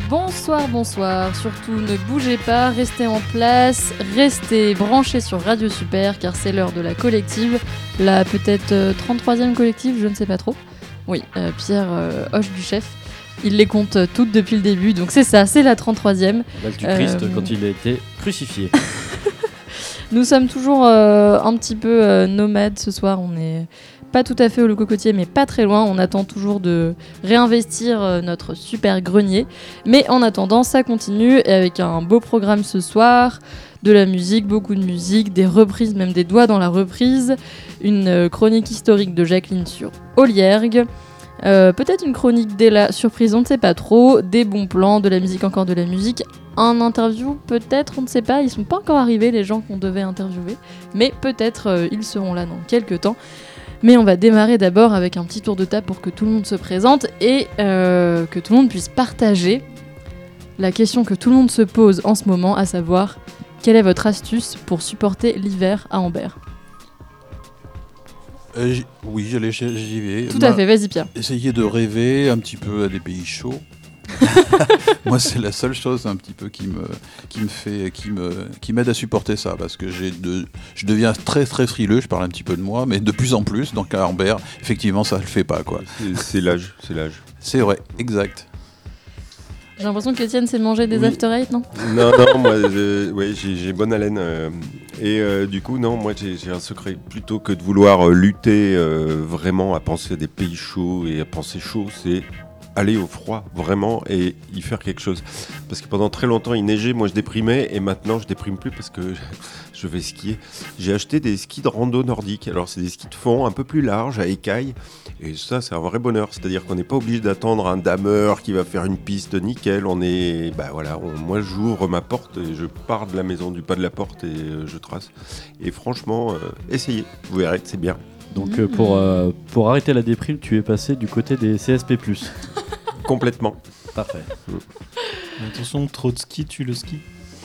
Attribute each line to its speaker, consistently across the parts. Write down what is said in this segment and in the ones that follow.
Speaker 1: Bonsoir, bonsoir. Surtout ne bougez pas, restez en place, restez branchés sur Radio Super car c'est l'heure de la collective, la peut-être 33e collective, je ne sais pas trop. Oui, Pierre hoche du chef. Il les compte toutes depuis le début, donc c'est ça, c'est la 33e.
Speaker 2: L'âge du Christ quand il a été crucifié.
Speaker 1: Nous sommes toujours un petit peu nomades ce soir, on est pas tout à fait au Le Cocotier, mais pas très loin. On attend toujours de réinvestir notre super grenier. Mais en attendant, ça continue et avec un beau programme ce soir. De la musique, beaucoup de musique, des reprises, même des doigts dans la reprise. Une chronique historique de Jacqueline sur Oliergue. Peut-être une chronique d'Ella surprise, on ne sait pas trop. Des bons plans, de la musique, encore de la musique. Un interview, peut-être, on ne sait pas. Ils ne sont pas encore arrivés, les gens qu'on devait interviewer. Mais peut-être ils seront là dans quelques temps. Mais on va démarrer d'abord avec un petit tour de table pour que tout le monde se présente et que tout le monde puisse partager la question que tout le monde se pose en ce moment, à savoir, quelle est votre astuce pour supporter l'hiver à Ambert ?
Speaker 3: Oui, j'y vais.
Speaker 1: Tout à fait, vas-y Pierre.
Speaker 3: Essayer de rêver un petit peu à des pays chauds. Moi, c'est la seule chose un petit peu qui m'aide à supporter ça, parce que je deviens très très frileux. Je parle un petit peu de moi, mais de plus en plus. Donc à Ambert, effectivement, ça le fait pas, quoi.
Speaker 4: C'est l'âge.
Speaker 3: C'est vrai, exact.
Speaker 1: J'ai l'impression qu'Étienne s'est mangé des After Eight, non ?
Speaker 4: Non, moi, j'ai bonne haleine. Du coup, non, moi, j'ai un secret. Plutôt que de vouloir lutter vraiment à penser à des pays chauds et à penser chaud, c'est aller au froid, vraiment, et y faire quelque chose. Parce que pendant très longtemps, il neigeait, moi je déprimais, et maintenant je déprime plus parce que je vais skier. J'ai acheté des skis de rando nordique. Alors c'est des skis de fond un peu plus larges, à écailles, et ça c'est un vrai bonheur. C'est-à-dire qu'on n'est pas obligé d'attendre un dameur qui va faire une piste nickel. Moi j'ouvre ma porte et je pars de la maison, du pas de la porte, et je trace. Et franchement, essayez, vous verrez, c'est bien.
Speaker 2: Donc pour arrêter la déprime, tu es passé du côté des CSP+.
Speaker 4: Complètement.
Speaker 2: Parfait.
Speaker 5: Attention, trop de ski, tue le ski.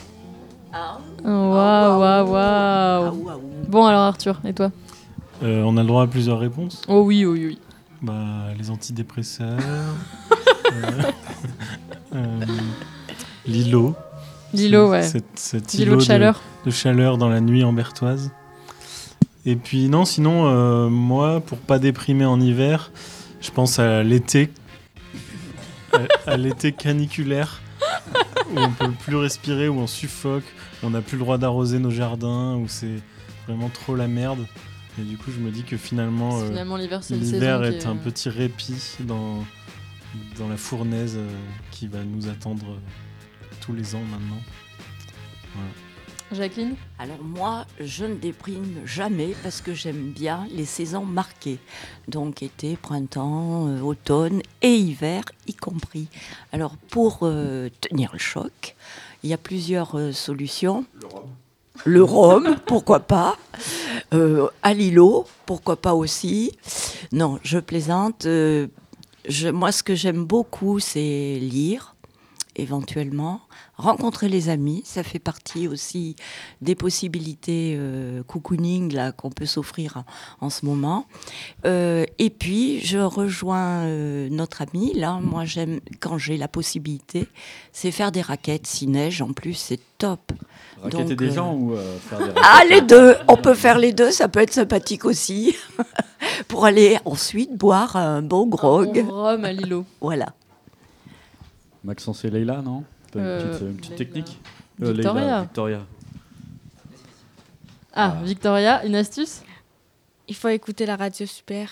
Speaker 1: Waouh. Bon alors Arthur, et toi ?
Speaker 5: On a le droit à plusieurs réponses.
Speaker 1: Oh oui.
Speaker 5: Les antidépresseurs. L'îlot.
Speaker 1: L'îlot, ouais.
Speaker 5: Cet
Speaker 1: L'îlot de chaleur.
Speaker 5: De chaleur dans la nuit ambertoise. Et puis sinon, moi, pour pas déprimer en hiver, je pense à l'été. À l'été caniculaire, où on peut plus respirer, où on suffoque, où on n'a plus le droit d'arroser nos jardins, où c'est vraiment trop la merde. Et du coup, je me dis que finalement l'hiver est un petit répit dans la fournaise qui va nous attendre tous les ans maintenant. Voilà.
Speaker 1: Jacqueline ?
Speaker 6: Alors moi, je ne déprime jamais parce que j'aime bien les saisons marquées. Donc été, printemps, automne et hiver y compris. Alors pour tenir le choc, il y a plusieurs solutions. Le rhum, pourquoi pas. À l'îlot, pourquoi pas aussi. Non, je plaisante. Moi, ce que j'aime beaucoup, c'est lire, éventuellement. Rencontrer les amis, ça fait partie aussi des possibilités cocooning là, qu'on peut s'offrir en ce moment. Et puis, je rejoins notre ami. Là, moi, j'aime, quand j'ai la possibilité, c'est faire des raquettes. S'il neige, en plus, c'est top.
Speaker 2: Raqueter des gens ou faire des raquettes ?
Speaker 6: Ah, les deux. On peut faire les deux, ça peut être sympathique aussi. Pour aller ensuite boire un bon grog.
Speaker 1: Un bon rhum à l'îlot.
Speaker 6: Voilà.
Speaker 2: Maxence et Leïla, non ? Une petite technique.
Speaker 1: Victoria. Victoria, une astuce ?
Speaker 7: Il faut écouter la radio super.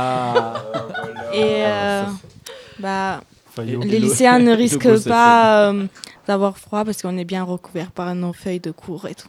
Speaker 2: Et
Speaker 7: les lycéens ne risquent pas d'avoir froid parce qu'on est bien recouvert par nos feuilles de cours et tout.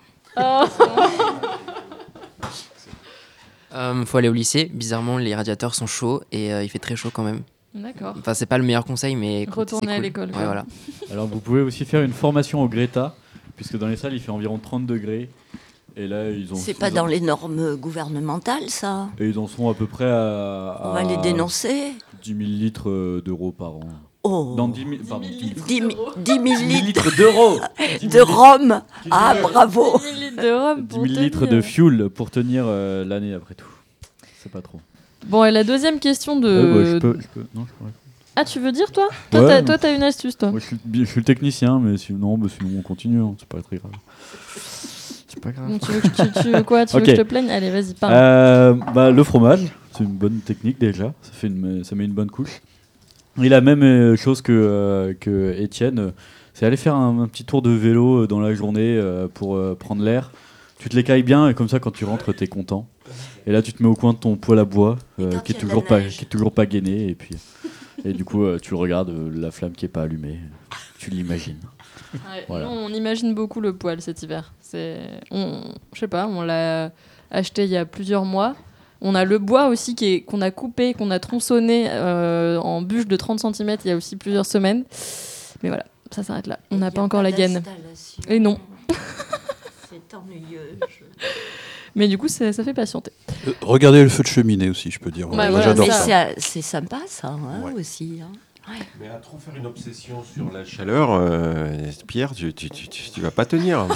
Speaker 8: Faut aller au lycée. Bizarrement, les radiateurs sont chauds et il fait très chaud quand même.
Speaker 1: D'accord.
Speaker 8: Enfin, c'est pas le meilleur conseil, mais
Speaker 1: retourner à l'école.
Speaker 8: Ouais, voilà.
Speaker 2: Alors, vous pouvez aussi faire une formation au Greta, puisque dans les salles, il fait environ 30 degrés. Et là,
Speaker 6: c'est pas dans les normes gouvernementales, ça.
Speaker 2: Et ils en sont à peu près à
Speaker 6: on va les dénoncer.
Speaker 2: 10 000 litres d'euros par an.
Speaker 6: Oh.
Speaker 2: Non, 10 000
Speaker 6: litres
Speaker 2: d'euros.
Speaker 6: De rhum. Ah, bravo.
Speaker 1: 10 000 litres de rhum.
Speaker 2: 10 000 litres de fuel pour tenir l'année après tout. C'est pas trop.
Speaker 1: Bon, et la deuxième question de...
Speaker 2: Je peux. Non, je peux répondre.
Speaker 1: Ah, tu veux dire, toi
Speaker 2: Ouais.
Speaker 1: T'as une astuce, toi.
Speaker 2: Moi, je suis le technicien, mais sinon on continue, hein, c'est pas très grave. C'est pas grave.
Speaker 1: Donc, tu veux quoi? Tu veux
Speaker 2: Ok.
Speaker 1: que je te plaigne? Allez, vas-y, parle.
Speaker 2: Le fromage, c'est une bonne technique déjà, ça met une bonne couche. Et la même chose que Étienne, c'est aller faire un petit tour de vélo dans la journée pour prendre l'air. Tu te l'écailles bien et comme ça quand tu rentres t'es content. Et là tu te mets au coin de ton poêle à bois qui est toujours pas gainé et du coup tu le regardes la flamme qui est pas allumée, tu l'imagines.
Speaker 1: Ouais,
Speaker 2: Voilà.
Speaker 1: nous, on imagine beaucoup le poêle cet hiver. Je sais pas, on l'a acheté il y a plusieurs mois. On a le bois aussi qu'on a coupé, qu'on a tronçonné en bûche de 30 cm il y a aussi plusieurs semaines. Mais voilà, ça s'arrête là. On n'a pas encore la gaine. Et non.
Speaker 6: C'est ennuyeux.
Speaker 1: Mais du coup, ça fait patienter.
Speaker 3: Regardez le feu de cheminée aussi, je peux dire.
Speaker 1: Bah,
Speaker 3: Moi,
Speaker 1: voilà,
Speaker 3: j'adore
Speaker 6: Mais
Speaker 3: ça.
Speaker 6: c'est sympa, ça, hein,
Speaker 3: Ouais.
Speaker 6: aussi. Hein. Ouais.
Speaker 4: Mais à trop faire une obsession sur la chaleur, Pierre, tu vas pas tenir.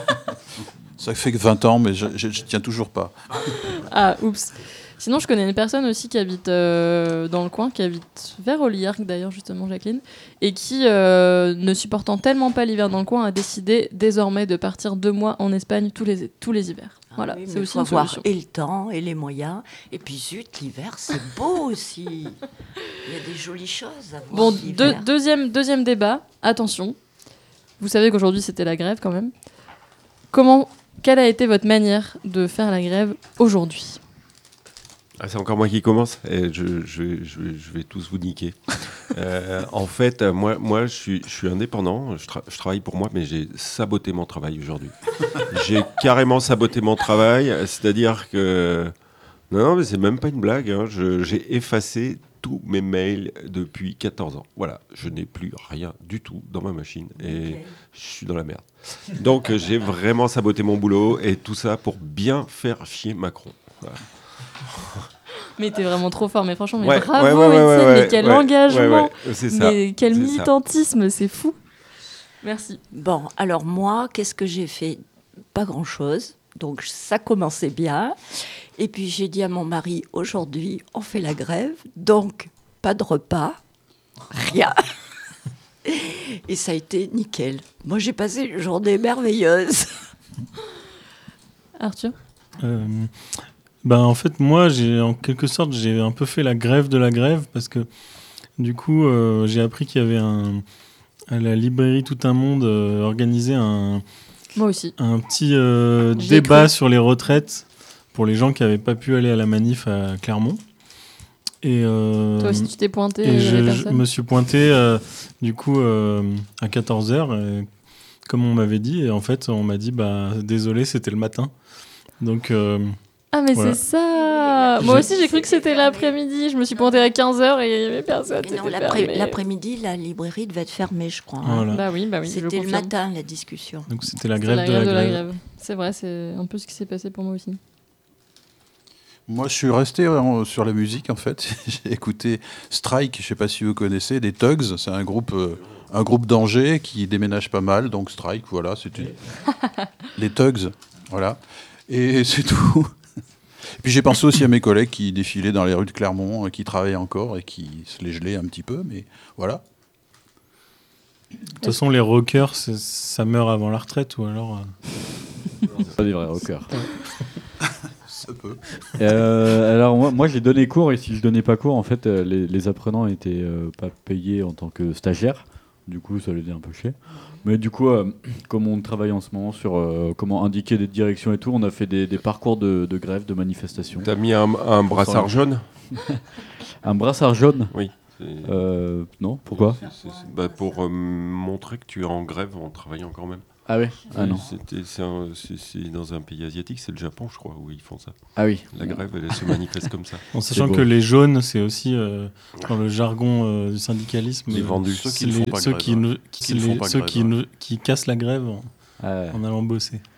Speaker 3: Ça fait que 20 ans, mais je tiens toujours pas.
Speaker 1: Ah, oups. Sinon, je connais une personne aussi qui habite dans le coin, qui habite vers Olliarc d'ailleurs, justement, Jacqueline, et qui, ne supportant tellement pas l'hiver dans le coin, a décidé désormais de partir 2 mois en Espagne tous les hivers. Voilà,
Speaker 6: Oui,
Speaker 1: c'est
Speaker 6: mais
Speaker 1: aussi
Speaker 6: faut
Speaker 1: une
Speaker 6: avoir
Speaker 1: solution.
Speaker 6: et le temps et les moyens. Et puis zut, l'hiver, c'est beau aussi. Il y a des jolies choses à voir.
Speaker 1: Bon,
Speaker 6: l'hiver.
Speaker 1: deuxième débat. Attention. Vous savez qu'aujourd'hui, c'était la grève quand même. Quelle a été votre manière de faire la grève aujourd'hui?
Speaker 4: Ah, c'est encore moi qui commence. Et je vais tous vous niquer. En fait, moi je suis indépendant. Je travaille pour moi, mais j'ai saboté mon travail aujourd'hui. J'ai carrément saboté mon travail. C'est-à-dire que... Non, mais c'est même pas une blague. Hein. J'ai effacé tous mes mails depuis 14 ans. Voilà, je n'ai plus rien du tout dans ma machine. Et je suis dans la merde. Donc, j'ai vraiment saboté mon boulot. Et tout ça pour bien faire chier Macron. Voilà.
Speaker 1: Mais t'es vraiment trop fort. Mais franchement, mais
Speaker 4: Ouais,
Speaker 1: bravo,
Speaker 4: ouais,
Speaker 1: Étienne. Mais quel
Speaker 4: ouais,
Speaker 1: engagement.
Speaker 4: ouais, c'est ça.
Speaker 1: Mais quel
Speaker 4: C'est ça.
Speaker 1: militantisme. C'est fou. Merci.
Speaker 6: Bon, alors moi, qu'est-ce que j'ai fait? Pas grand-chose. Donc ça commençait bien. Et puis j'ai dit à mon mari, aujourd'hui, on fait la grève. Donc, pas de repas, rien. Et ça a été nickel. Moi, j'ai passé une journée merveilleuse.
Speaker 1: Arthur?
Speaker 5: En fait, moi, en quelque sorte, j'ai un peu fait la grève de la grève parce que du coup, j'ai appris qu'il y avait à la librairie Tout un Monde organisé
Speaker 1: Moi aussi.
Speaker 5: un petit
Speaker 1: J'y ai
Speaker 5: débat
Speaker 1: cru.
Speaker 5: sur les retraites pour les gens qui n'avaient pas pu aller à la manif à Clermont. Et,
Speaker 1: Toi aussi, tu t'es pointé.
Speaker 5: et
Speaker 1: il y avait
Speaker 5: je
Speaker 1: personne.
Speaker 5: me suis pointé du coup à 14h, comme on m'avait dit. Et en fait, on m'a dit, désolé, c'était le matin. Donc,
Speaker 1: Ah, mais
Speaker 5: voilà.
Speaker 1: c'est ça. Moi aussi, j'ai cru que c'était
Speaker 6: fermé.
Speaker 1: l'après-midi. Je me suis pointée à 15h et il n'y avait personne.
Speaker 6: Et non,
Speaker 1: C'était fermé.
Speaker 6: l'après-midi, la librairie devait être fermée, je crois. hein.
Speaker 5: voilà.
Speaker 1: Bah oui, je
Speaker 6: C'était le
Speaker 1: confirme.
Speaker 6: matin, la discussion.
Speaker 5: Donc, c'était la
Speaker 1: C'était
Speaker 5: grève de la grève.
Speaker 1: grève. C'est vrai, c'est un peu ce qui s'est passé pour moi aussi.
Speaker 3: Moi, je suis resté sur la musique, en fait. J'ai écouté Strike, je ne sais pas si vous connaissez, des Tugs. C'est un groupe d'Angers qui déménage pas mal. Donc, Strike, voilà, c'était les Tugs. Voilà. Et c'est tout. Puis j'ai pensé aussi à mes collègues qui défilaient dans les rues de Clermont, qui travaillaient encore et qui se les gelaient un petit peu. Mais voilà.
Speaker 5: De toute façon, les rockers, ça meurt avant la retraite ou alors.
Speaker 2: C'est pas des vrais rockers.
Speaker 3: Ça peut.
Speaker 2: Alors moi j'ai donné cours et si je donnais pas cours en fait les apprenants étaient pas payés en tant que stagiaires, du coup ça les faisait un peu chier. Mais du coup comme on travaille en ce moment sur comment indiquer des directions et tout, on a fait des parcours de grève, de manifestation.
Speaker 4: T'as mis un brassard jaune?
Speaker 2: Un brassard jaune?
Speaker 4: Oui.
Speaker 2: Non, pourquoi?
Speaker 4: Pour montrer que tu es en grève en travaillant quand même.
Speaker 2: Ah ouais? Ah non.
Speaker 4: C'est dans un pays asiatique, c'est le Japon, je crois, où ils font ça.
Speaker 2: Ah oui.
Speaker 4: La grève, elle se manifeste comme ça.
Speaker 5: En sachant
Speaker 2: beau.
Speaker 5: que les jaunes, c'est aussi dans le jargon du syndicalisme.
Speaker 4: Les vendus.
Speaker 3: Ceux qui ne font pas grève.
Speaker 5: Ceux qui cassent la grève en allant bosser.